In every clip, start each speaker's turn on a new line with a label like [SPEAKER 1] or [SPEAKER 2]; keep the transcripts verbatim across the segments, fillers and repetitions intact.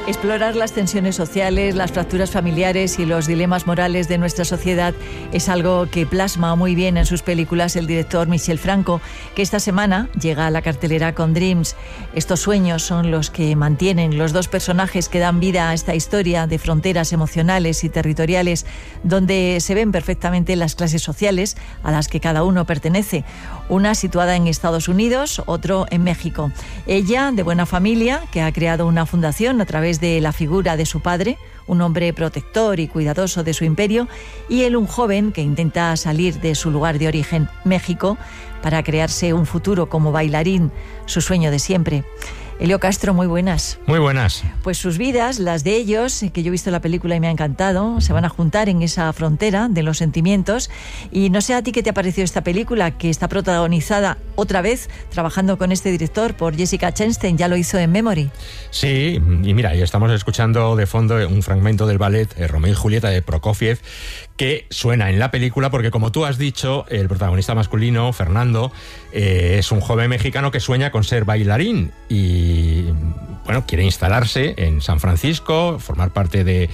[SPEAKER 1] Explorar las tensiones sociales, las fracturas familiares y los dilemas morales de nuestra sociedad es algo que plasma muy bien en sus películas el director Michel Franco, que esta semana llega a la cartelera con Dreams. Estos sueños son los que mantienen los dos personajes que dan vida a esta historia de fronteras emocionales y territoriales, donde se ven perfectamente las clases sociales a las que cada uno pertenece. Una situada en Estados Unidos, otro en México. Ella, de buena familia, que ha creado una fundación a través de la figura de su padre, un hombre protector y cuidadoso de su imperio, y él, un joven que intenta salir de su lugar de origen, México, para crearse un futuro como bailarín, su sueño de siempre. Elio Castro, muy buenas.
[SPEAKER 2] Muy buenas.
[SPEAKER 1] Pues sus vidas, las de ellos, que yo he visto la película y me ha encantado, se van a juntar en esa frontera de los sentimientos. Y no sé a ti qué te ha parecido esta película, que está protagonizada otra vez, trabajando con este director, por Jessica Chastain, ya lo hizo en Memory.
[SPEAKER 2] Sí, y mira, y estamos escuchando de fondo un fragmento del ballet eh, Romeo y Julieta de Prokofiev, que suena en la película porque, como tú has dicho, el protagonista masculino, Fernando, eh, es un joven mexicano que sueña con ser bailarín y, bueno, quiere instalarse en San Francisco, formar parte de,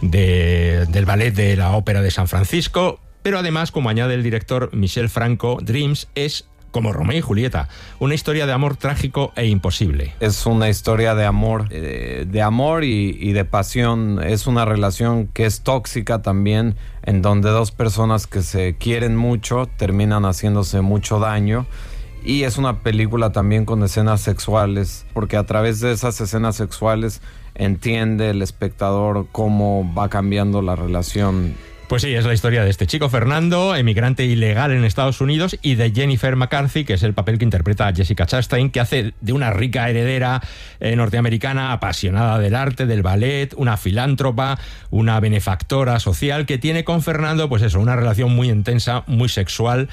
[SPEAKER 2] de, del ballet de la Ópera de San Francisco, pero además, como añade el director Michel Franco, Dreams es como Romeo y Julieta, una historia de amor trágico e imposible.
[SPEAKER 3] Es una historia de amor, eh, de amor y, y de pasión. Es una relación que es tóxica también, en donde dos personas que se quieren mucho terminan haciéndose mucho daño. Y es una película también con escenas sexuales, porque a través de esas escenas sexuales entiende el espectador cómo va cambiando la relación.
[SPEAKER 2] Pues sí, es la historia de este chico Fernando, emigrante ilegal en Estados Unidos, y de Jennifer McCarthy, que es el papel que interpreta a Jessica Chastain, que hace de una rica heredera eh, norteamericana apasionada del arte, del ballet, una filántropa, una benefactora social, que tiene con Fernando, pues eso, una relación muy intensa, muy sexual.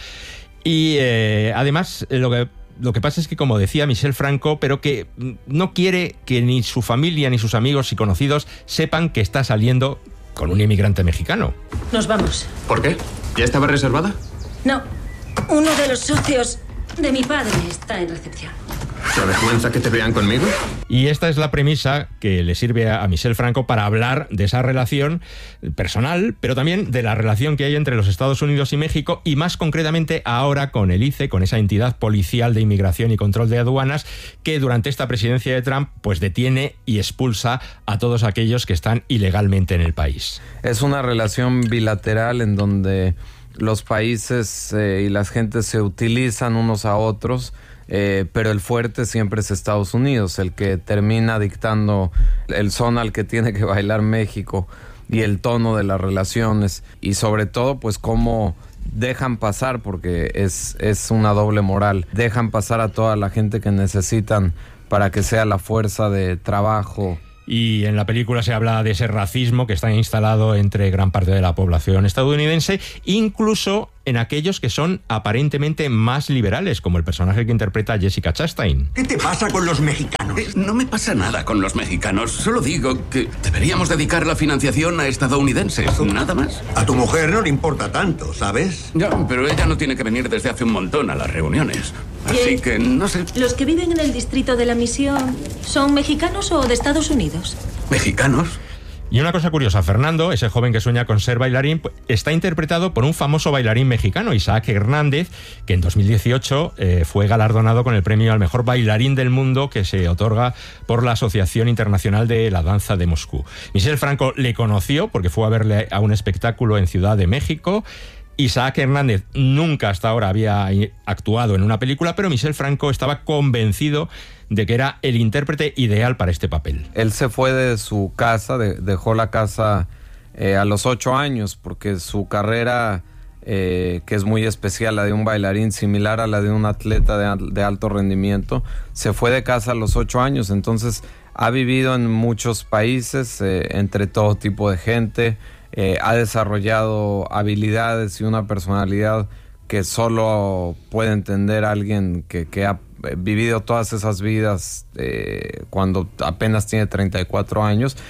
[SPEAKER 2] Y eh, además, lo que... Lo que pasa es que, como decía Michel Franco, pero que no quiere que ni su familia ni sus amigos y conocidos sepan que está saliendo con un inmigrante mexicano.
[SPEAKER 4] Nos vamos.
[SPEAKER 5] ¿Por qué? ¿Ya estaba reservada?
[SPEAKER 4] No. Uno de los socios de mi padre está en recepción.
[SPEAKER 5] ¿Te avergüenza que te vean conmigo?
[SPEAKER 2] Y esta es la premisa que le sirve a Michel Franco para hablar de esa relación personal, pero también de la relación que hay entre los Estados Unidos y México, y más concretamente ahora con el I C E, con esa entidad policial de inmigración y control de aduanas, que durante esta presidencia de Trump pues detiene y expulsa a todos aquellos que están ilegalmente en el país.
[SPEAKER 3] Es una relación bilateral en donde los países eh, y las gentes se utilizan unos a otros. Eh, pero el fuerte siempre es Estados Unidos, el que termina dictando el son al que tiene que bailar México y el tono de las relaciones, y sobre todo pues cómo dejan pasar, porque es, es una doble moral, dejan pasar a toda la gente que necesitan para que sea la fuerza de trabajo.
[SPEAKER 2] Y en la película se habla de ese racismo que está instalado entre gran parte de la población estadounidense, incluso en aquellos que son aparentemente más liberales, como el personaje que interpreta Jessica Chastain.
[SPEAKER 6] ¿Qué te pasa con los mexicanos?
[SPEAKER 5] Eh, no me pasa nada con los mexicanos. Solo digo que deberíamos dedicar la financiación a estadounidenses, nada más.
[SPEAKER 6] A tu mujer no le importa tanto, ¿sabes?
[SPEAKER 5] Ya, pero ella no tiene que venir desde hace un montón a las reuniones. Así que, no sé...
[SPEAKER 4] ¿Los que viven en el distrito de la Misión son mexicanos o de Estados Unidos?
[SPEAKER 5] ¿Mexicanos?
[SPEAKER 2] Y una cosa curiosa, Fernando, ese joven que sueña con ser bailarín, está interpretado por un famoso bailarín mexicano, Isaac Hernández, que en dos mil dieciocho eh, fue galardonado con el premio al mejor bailarín del mundo, que se otorga por la Asociación Internacional de la Danza de Moscú. Michel Franco le conoció porque fue a verle a un espectáculo en Ciudad de México. Isaac Hernández nunca hasta ahora había actuado en una película, pero Michel Franco estaba convencido de que era el intérprete ideal para este papel.
[SPEAKER 3] Él se fue de su casa, de, dejó la casa eh, a los ocho años, porque su carrera, eh, que es muy especial, la de un bailarín, similar a la de un atleta de, de alto rendimiento, se fue de casa a los ocho años, entonces ha vivido en muchos países, eh, entre todo tipo de gente, eh, ha desarrollado habilidades y una personalidad que solo puede entender alguien que, que ha vivido todas esas vidas eh, cuando apenas tiene treinta y cuatro años.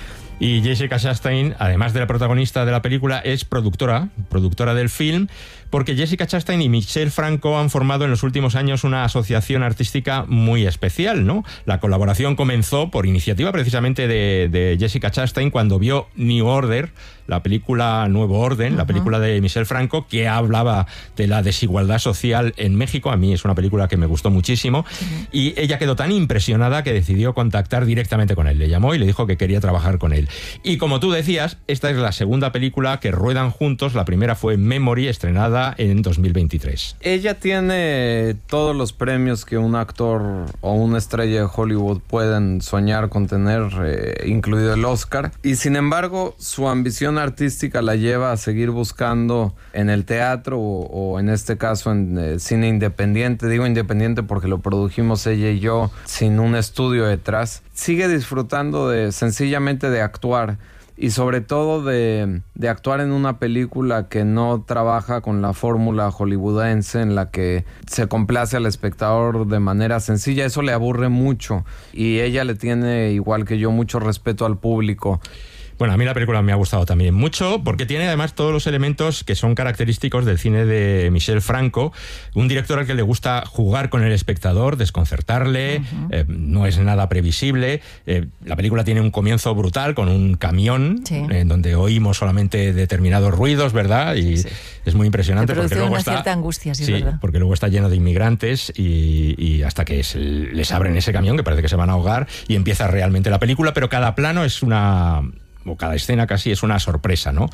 [SPEAKER 2] Y Jessica Chastain, además de la protagonista de la película, es productora, productora del film, porque Jessica Chastain y Michel Franco han formado en los últimos años una asociación artística muy especial, ¿no? La colaboración comenzó por iniciativa precisamente de, de Jessica Chastain cuando vio New Order, la película Nuevo Orden, uh-huh. la película de Michel Franco, que hablaba de la desigualdad social en México. A mí es una película que me gustó muchísimo. Uh-huh. Y ella quedó tan impresionada que decidió contactar directamente con él. Le llamó y le dijo que quería trabajar con él. Y como tú decías, esta es la segunda película que ruedan juntos. La primera fue Memory, estrenada en dos mil veintitrés.
[SPEAKER 3] Ella tiene todos los premios que un actor o una estrella de Hollywood pueden soñar con tener, eh, incluido el Oscar. Y sin embargo, su ambición artística la lleva a seguir buscando en el teatro o, o en este caso en eh, cine independiente. Digo independiente porque lo produjimos ella y yo sin un estudio detrás. Sigue disfrutando de sencillamente de actuar y sobre todo de, de actuar en una película que no trabaja con la fórmula hollywoodense en la que se complace al espectador de manera sencilla. Eso le aburre mucho y ella le tiene, igual que yo, mucho respeto al público.
[SPEAKER 2] Bueno, a mí la película me ha gustado también mucho porque tiene además todos los elementos que son característicos del cine de Michel Franco, un director al que le gusta jugar con el espectador, desconcertarle, uh-huh. eh, no es nada previsible. Eh, la película tiene un comienzo brutal con un camión sí. en donde oímos solamente determinados ruidos, ¿verdad? Y sí, sí. es muy impresionante porque luego
[SPEAKER 1] una
[SPEAKER 2] está
[SPEAKER 1] cierta angustia, sí,
[SPEAKER 2] sí,
[SPEAKER 1] ¿verdad?
[SPEAKER 2] Porque luego está lleno de inmigrantes y, y hasta que se, les abren ese camión que parece que se van a ahogar y empieza realmente la película, pero cada plano es una... o cada escena casi es una sorpresa, ¿no?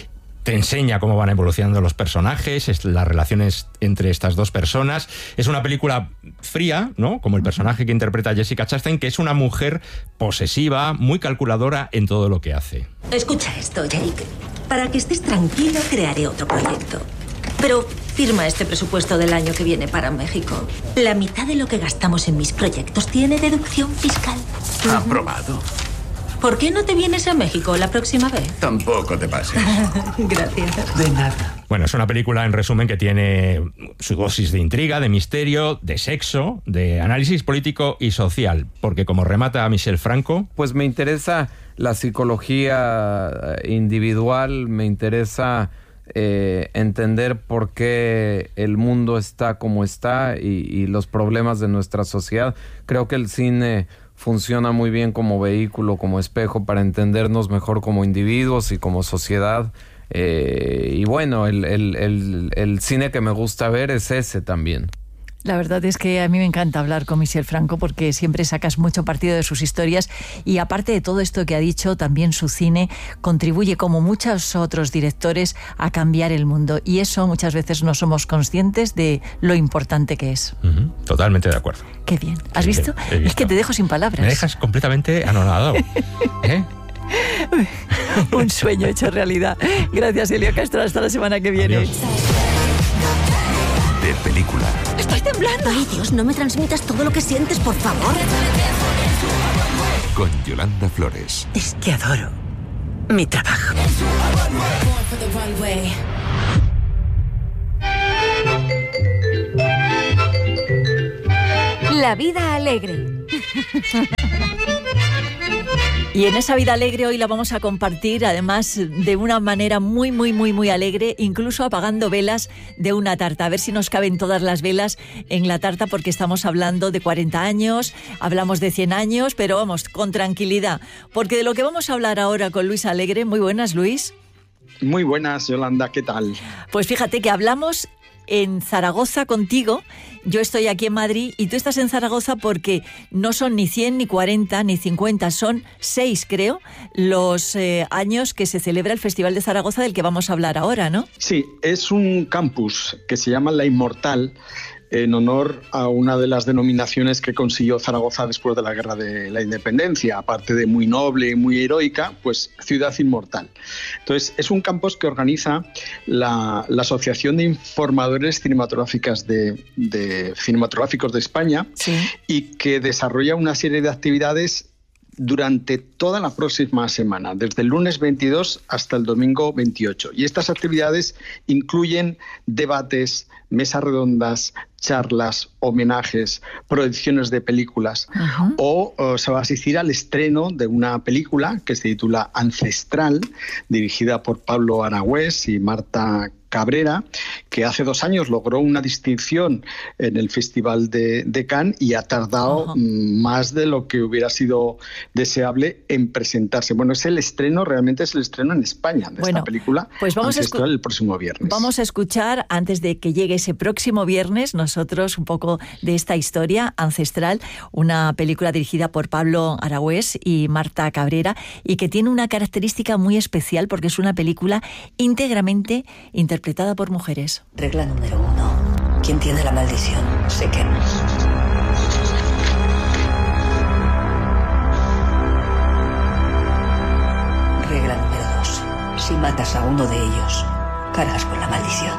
[SPEAKER 2] Te enseña cómo van evolucionando los personajes, es, las relaciones entre estas dos personas. Es una película fría, ¿no? Como el personaje que interpreta Jessica Chastain, que es una mujer posesiva, muy calculadora en todo lo que hace.
[SPEAKER 4] Escucha esto, Jake. Para que estés tranquilo, crearé otro proyecto. Pero firma este presupuesto del año que viene para México. La mitad de lo que gastamos en mis proyectos tiene deducción fiscal.
[SPEAKER 5] Aprobado.
[SPEAKER 4] ¿Por qué no te vienes a México la próxima vez?
[SPEAKER 5] Tampoco te pases.
[SPEAKER 4] Gracias.
[SPEAKER 5] De nada.
[SPEAKER 2] Bueno, es una película, en resumen, que tiene su dosis de intriga, de misterio, de sexo, de análisis político y social. Porque como remata Michel Franco...
[SPEAKER 3] Pues me interesa la psicología individual, me interesa eh, entender por qué el mundo está como está y, y los problemas de nuestra sociedad. Creo que el cine funciona muy bien como vehículo, como espejo para entendernos mejor como individuos y como sociedad. Eh, y bueno, el, el, el, el cine que me gusta ver es ese también.
[SPEAKER 1] La verdad es que a mí me encanta hablar con Michel Franco porque siempre sacas mucho partido de sus historias y aparte de todo esto que ha dicho, también su cine contribuye, como muchos otros directores, a cambiar el mundo y eso muchas veces no somos conscientes de lo importante que es.
[SPEAKER 2] Uh-huh. Totalmente de acuerdo.
[SPEAKER 1] Qué bien. ¿Has visto? He visto? Es que te dejo sin palabras.
[SPEAKER 2] Me dejas completamente anonadado. ¿Eh?
[SPEAKER 1] Un sueño hecho realidad. Gracias, Elio Castro. Hasta la semana que viene.
[SPEAKER 2] Adiós.
[SPEAKER 5] De película.
[SPEAKER 4] Estoy temblando. Ay, Dios, no me transmitas todo lo que sientes, por favor.
[SPEAKER 5] Con Yolanda Flores.
[SPEAKER 4] Es que adoro mi trabajo.
[SPEAKER 7] La vida alegre.
[SPEAKER 1] Y en esa vida alegre hoy la vamos a compartir, además de una manera muy, muy, muy, muy alegre, incluso apagando velas de una tarta. A ver si nos caben todas las velas en la tarta, porque estamos hablando de cuarenta años, hablamos de cien años, pero vamos, con tranquilidad. Porque de lo que vamos a hablar ahora con Luis Alegre, muy buenas, Luis.
[SPEAKER 8] Muy buenas, Yolanda, ¿qué tal?
[SPEAKER 1] Pues fíjate que hablamos en Zaragoza contigo. Yo estoy aquí en Madrid y tú estás en Zaragoza porque no son ni cien, ni cuarenta, ni cincuenta, son seis, creo, los eh, años que se celebra el Festival de Zaragoza del que vamos a hablar ahora, ¿no?
[SPEAKER 8] Sí, es un campus que se llama La Inmortal, en honor a una de las denominaciones que consiguió Zaragoza después de la Guerra de la Independencia, aparte de muy noble y muy heroica, pues Ciudad Inmortal. Entonces, es un campus que organiza la, la Asociación de Informadores Cinematográficas de, de, Cinematográficos de España, sí, y que desarrolla una serie de actividades durante toda la próxima semana, desde el lunes veintidós hasta el domingo veintiocho. Y estas actividades incluyen debates, mesas redondas, charlas, homenajes, proyecciones de películas. Uh-huh. O, o se va a asistir al estreno de una película que se titula Ancestral, dirigida por Pablo Aragüés y Marta Cabrera, que hace dos años logró una distinción en el Festival de, de Cannes y ha tardado uh-huh. más de lo que hubiera sido deseable en presentarse. Bueno, es el estreno, realmente es el estreno en España de bueno, esta película,
[SPEAKER 1] pues vamos
[SPEAKER 8] Ancestral,
[SPEAKER 1] a escu-
[SPEAKER 8] el próximo viernes.
[SPEAKER 1] Vamos a escuchar, antes de que llegue ese próximo viernes, nosotros un poco de esta historia, Ancestral, una película dirigida por Pablo Aragüés y Marta Cabrera, y que tiene una característica muy especial porque es una película íntegramente interpretada interpretada por mujeres.
[SPEAKER 7] Regla número uno. ¿Quién tiene la maldición? Sé que... Regla número dos. Si matas a uno de ellos, cargas con la maldición.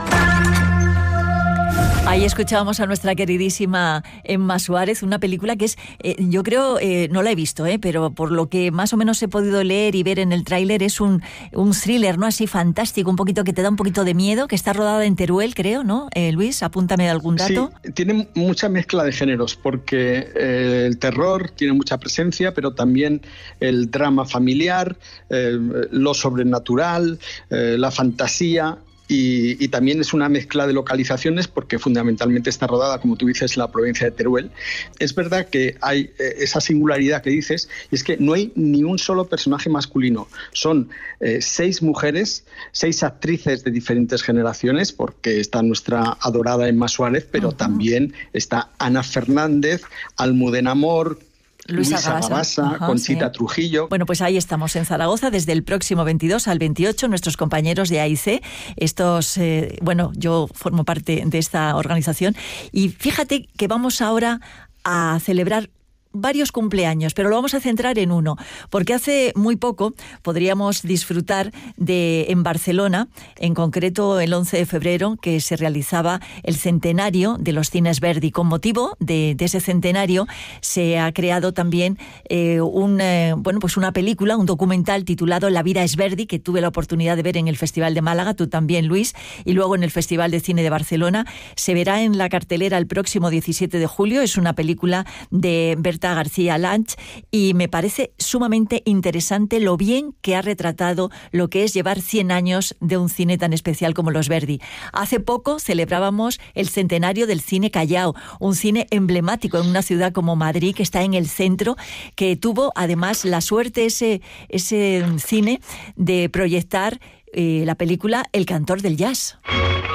[SPEAKER 1] Ahí escuchábamos a nuestra queridísima Emma Suárez, una película que es, eh, yo creo, eh, no la he visto, eh, pero por lo que más o menos he podido leer y ver en el tráiler, es un, un thriller, ¿no? Así fantástico, un poquito que te da un poquito de miedo, que está rodada en Teruel, creo, ¿no? Eh, Luis, apúntame algún dato.
[SPEAKER 8] Sí, tiene mucha mezcla de géneros, porque eh, el terror tiene mucha presencia, pero también el drama familiar, eh, lo sobrenatural, eh, la fantasía. Y, y también es una mezcla de localizaciones porque fundamentalmente está rodada, como tú dices, en la provincia de Teruel. Es verdad que hay eh, esa singularidad que dices, y es que no hay ni un solo personaje masculino. Son eh, seis mujeres, seis actrices de diferentes generaciones, porque está nuestra adorada Emma Suárez, pero uh-huh. también está Ana Fernández, Almudena Mor,
[SPEAKER 1] Luisa,
[SPEAKER 8] Luisa Gabasa,
[SPEAKER 1] Ajá,
[SPEAKER 8] Conchita
[SPEAKER 1] sí.
[SPEAKER 8] Trujillo.
[SPEAKER 1] Bueno, pues ahí estamos en Zaragoza desde el próximo veintidós al veintiocho, nuestros compañeros de A I C. Estos, eh, bueno, yo formo parte de esta organización y fíjate que vamos ahora a celebrar varios cumpleaños, pero lo vamos a centrar en uno, porque hace muy poco podríamos disfrutar de en Barcelona, en concreto el once de febrero, que se realizaba el centenario de los cines Verdi. Con motivo de, de ese centenario se ha creado también eh, un, eh, bueno, pues una película, un documental titulado La vida es Verdi, que tuve la oportunidad de ver en el Festival de Málaga, tú también, Luis, y luego en el Festival de Cine de Barcelona. Se verá en la cartelera el próximo diecisiete de julio. Es una película de Berta García Lanch y me parece sumamente interesante lo bien que ha retratado lo que es llevar cien años de un cine tan especial como los Verdi. Hace poco celebrábamos el centenario del cine Callao, un cine emblemático en una ciudad como Madrid, que está en el centro, que tuvo además la suerte ese, ese cine de proyectar eh, la película El cantor del jazz.